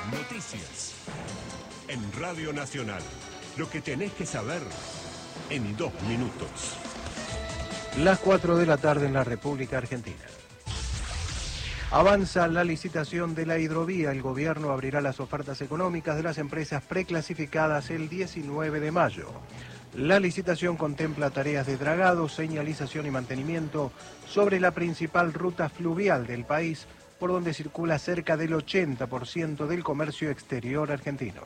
Noticias. En Radio Nacional. Lo que tenés que saber en 2 minutos. Las 4 de la tarde en la República Argentina. Avanza la licitación de la hidrovía. El gobierno abrirá las ofertas económicas de las empresas preclasificadas el 19 de mayo. La licitación contempla tareas de dragado, señalización y mantenimiento sobre la principal ruta fluvial del país, por donde circula cerca del 80% del comercio exterior argentino.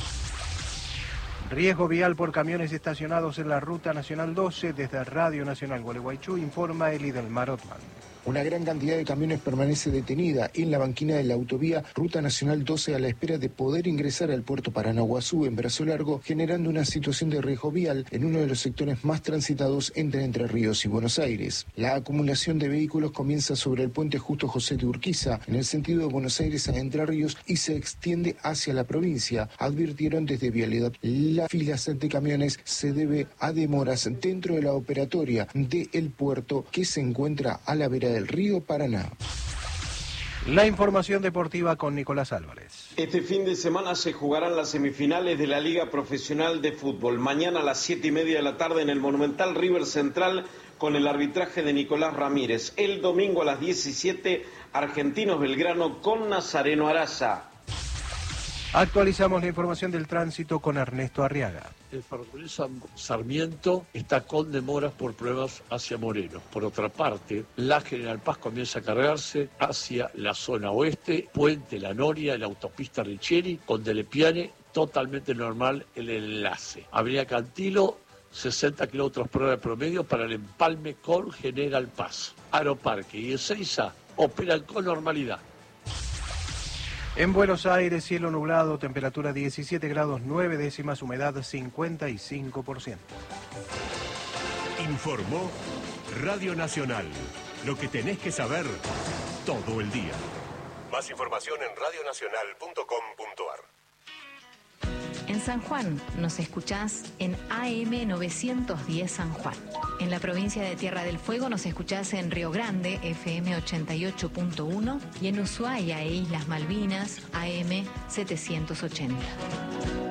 Riesgo vial por camiones estacionados en la Ruta Nacional 12. Desde Radio Nacional Gualeguaychú informa Elidelmar Otman. Una gran cantidad de camiones permanece detenida en la banquina de la autovía Ruta Nacional 12 a la espera de poder ingresar al puerto Paranaguazú en Brazo Largo, generando una situación de riesgo vial en uno de los sectores más transitados entre Entre Ríos y Buenos Aires. La acumulación de vehículos comienza sobre el puente Justo José de Urquiza, en el sentido de Buenos Aires a Entre Ríos, y se extiende hacia la provincia. Advirtieron desde Vialidad. La fila de camiones se debe a demoras dentro de la operatoria del puerto que se encuentra a la vera del río Paraná. La información deportiva con Nicolás Álvarez. Este fin de semana se jugarán las semifinales de la Liga Profesional de Fútbol. Mañana a las 7:30 de la tarde en el Monumental River Central con el arbitraje de Nicolás Ramírez. El domingo a las 17, Argentinos Belgrano con Nazareno Araza. Actualizamos la información del tránsito con Ernesto Arriaga. El ferrocarril Sarmiento está con demoras por problemas hacia Moreno. Por otra parte, la General Paz comienza a cargarse hacia la zona oeste, Puente La Noria, la autopista Richieri, con Delepiane, totalmente normal el enlace. Avenida Cantilo, 60 kilómetros por hora promedio para el empalme con General Paz. Aeroparque y Ezeiza operan con normalidad. En Buenos Aires, cielo nublado, temperatura 17 grados 9 décimas, humedad 55%. Informó Radio Nacional. Lo que tenés que saber todo el día. Más información en radionacional.com.ar. En San Juan nos escuchás en AM 910 San Juan. En la provincia de Tierra del Fuego nos escuchás en Río Grande, FM 88.1, y en Ushuaia e Islas Malvinas, AM 780.